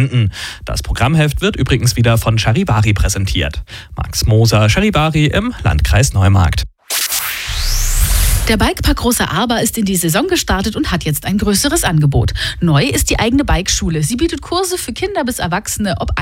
finden. Das Programmheft wird übrigens wieder von Charivari präsentiert. Max Moser, Charivari im Landkreis Neumarkt. Der Bikepark Großer Arber ist in die Saison gestartet und hat jetzt ein größeres Angebot. Neu ist die eigene Bikeschule. Sie bietet Kurse für Kinder bis Erwachsene, ob